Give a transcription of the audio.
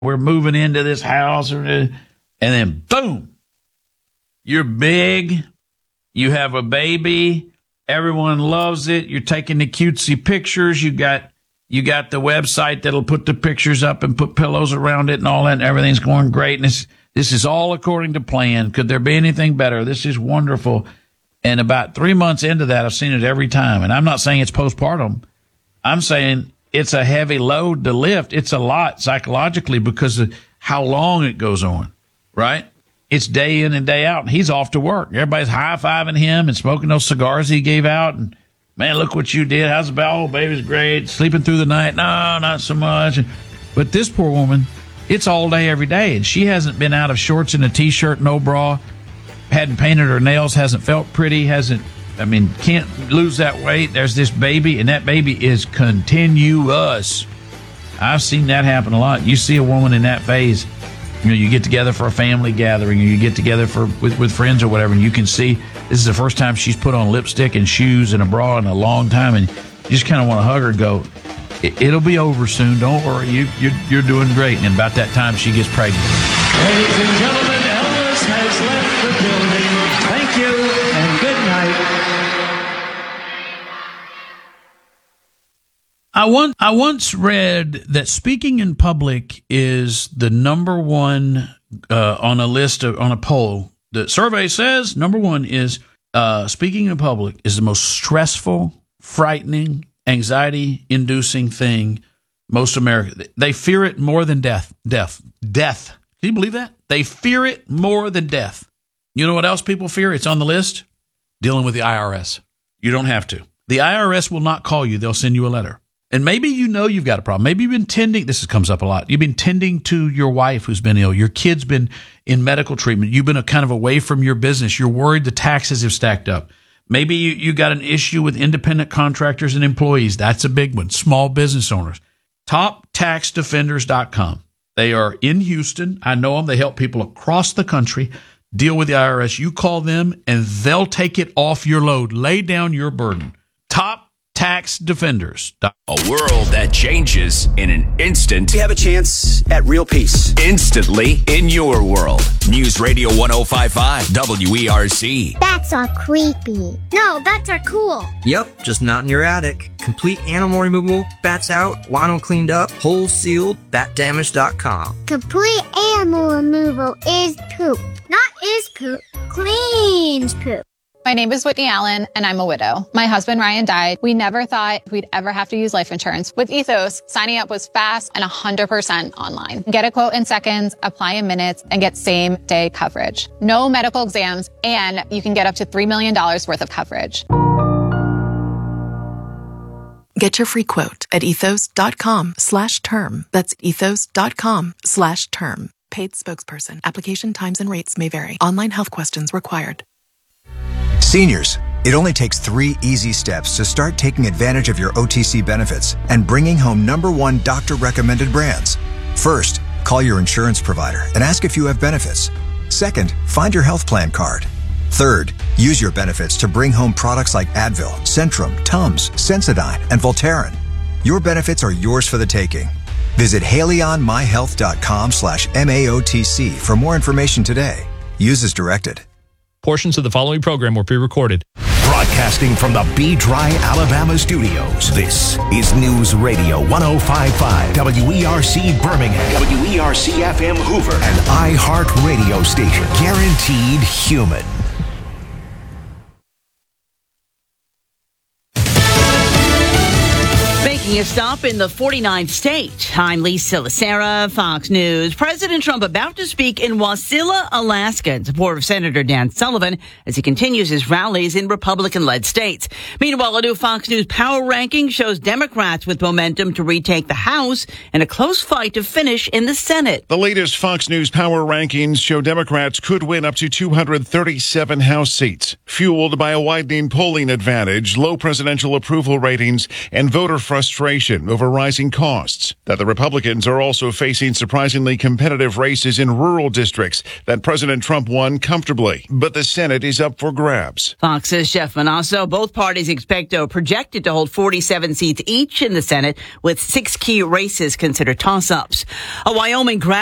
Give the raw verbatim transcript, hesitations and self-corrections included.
we're moving into this house, and then boom, you're big, you have a baby, everyone loves it, you're taking the cutesy pictures, you got you got the website that'll put the pictures up and put pillows around it and all that, and everything's going great, and this, this is all according to plan. Could there be anything better? This is wonderful. And about three months into that, I've seen it every time, and I'm not saying it's postpartum. I'm saying it's a heavy load to lift. It's a lot psychologically because of how long it goes on, right? It's day in and day out, and he's off to work. Everybody's high-fiving him and smoking those cigars he gave out. And, man, look what you did. How's the bell? Oh, baby's great. Sleeping through the night? No, not so much. But this poor woman, it's all day, every day, and she hasn't been out of shorts and a T-shirt, no bra, hadn't painted her nails, hasn't felt pretty, hasn't, I mean, can't lose that weight. There's this baby, and that baby is continuous. I've seen that happen a lot. You see a woman in that phase, you know, you get together for a family gathering, or you get together for with, with friends or whatever, and you can see this is the first time she's put on lipstick and shoes and a bra in a long time, and you just kind of want to hug her and go, it, it'll be over soon. Don't worry. You, you're, you're doing great. And about that time, she gets pregnant. Ladies and gentlemen, Elvis has left the building. Thank you, and good night. I once, I once read that speaking in public is the number one uh, on a list of, on a poll. The survey says number one is uh, speaking in public is the most stressful, frightening, anxiety-inducing thing most Americans. They fear it more than death. Death. Death. Can you believe that? They fear it more than death. You know what else people fear? It's on the list. Dealing with the I R S. You don't have to. The I R S will not call you. They'll send you a letter. And maybe you know you've got a problem. Maybe you've been tending, this comes up a lot, you've been tending to your wife who's been ill. Your kid's been in medical treatment. You've been a kind of away from your business. You're worried the taxes have stacked up. Maybe you, you got an issue with independent contractors and employees. That's a big one. Small business owners. top tax defenders dot com. They are in Houston. I know them. They help people across the country deal with the I R S. You call them, and they'll take it off your load. Lay down your burden. top tax defenders. A world that changes in an instant. We have a chance at real peace. Instantly in your world. News Radio one oh five point five W E R C. Bats are creepy. No, bats are cool. Yep, just not in your attic. Complete animal removal, bats out, lino cleaned up, holes sealed, bat damage dot com. Complete animal removal is poop. Not is poop. Cleans poop. My name is Whitney Allen, and I'm a widow. My husband, Ryan, died. We never thought we'd ever have to use life insurance. With Ethos, signing up was fast and one hundred percent online. Get a quote in seconds, apply in minutes, and get same-day coverage. No medical exams, and you can get up to three million dollars worth of coverage. Get your free quote at ethos.com slash term. That's ethos.com slash term. Paid spokesperson. Application times and rates may vary. Online health questions required. Seniors, it only takes three easy steps to start taking advantage of your O T C benefits and bringing home number one doctor-recommended brands. First, call your insurance provider and ask if you have benefits. Second, find your health plan card. Third, use your benefits to bring home products like Advil, Centrum, Tums, Sensodyne, and Voltaren. Your benefits are yours for the taking. Visit haleyonmyhealth.com slash MAOTC for more information today. Use as directed. Portions of the following program were pre-recorded. Broadcasting from the B-Dry, Alabama studios, this is News Radio one oh five point five W E R C Birmingham, W E R C F M Hoover, an iHeart radio station, guaranteed human. Making a stop in the forty-ninth state. I'm Lisa Lacera, Fox News. President Trump about to speak in Wasilla, Alaska, in support of Senator Dan Sullivan as he continues his rallies in Republican-led states. Meanwhile, a new Fox News power ranking shows Democrats with momentum to retake the House and a close fight to finish in the Senate. The latest Fox News power rankings show Democrats could win up to two hundred thirty-seven House seats, fueled by a widening polling advantage, low presidential approval ratings, and voter frustration frustration over rising costs, that the Republicans are also facing surprisingly competitive races in rural districts, that President Trump won comfortably, but the Senate is up for grabs. Fox's Jeff Manasso. Both parties expect or projected to hold forty-seven seats each in the Senate, with six key races considered toss-ups. A Wyoming grad